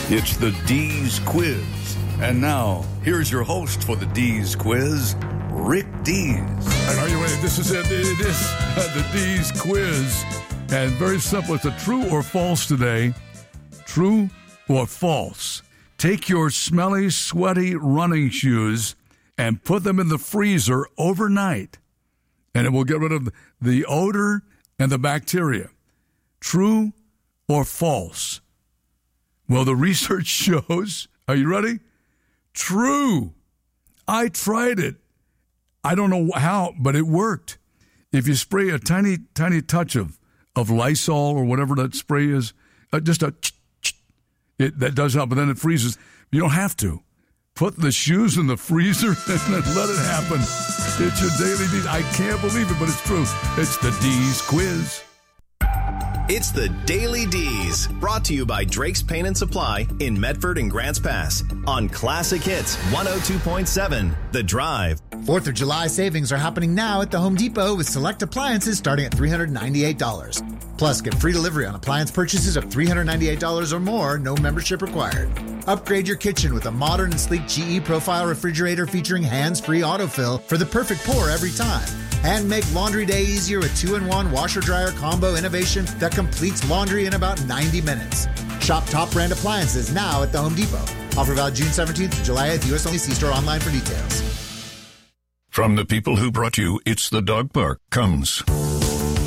It's the D's Quiz. And now, here's your host for the D's Quiz, Rick Dees. And are you ready? This is it. It is the D's Quiz. And very simple. It's a true or false today. True or false. Take your smelly, sweaty running shoes and put them in the freezer overnight. And it will get rid of the odor and the bacteria. True or false? Well, the research shows, are you ready? True. I tried it. I don't know how, but it worked. If you spray a tiny, tiny touch of Lysol or whatever that spray is, just a that does help, but then it freezes. You don't have to. Put the shoes in the freezer and then let it happen. It's your daily D's. I can't believe it, but it's true. It's the D's Quiz. It's the Daily D's, brought to you by Drake's Paint and Supply in Medford and Grants Pass on Classic Hits 102.7 The Drive. 4th of July savings are happening now at the Home Depot with select appliances starting at $398. Plus, get free delivery on appliance purchases of $398 or more, no membership required. Upgrade your kitchen with a modern and sleek GE Profile refrigerator featuring hands-free autofill for the perfect pour every time. And make laundry day easier with 2-in-1 washer-dryer combo innovation that completes laundry in about 90 minutes. Shop top brand appliances now at the Home Depot. Offer valid June 17th to July 8th. U.S. only. See store online for details. From the people who brought you It's the Dog Park comes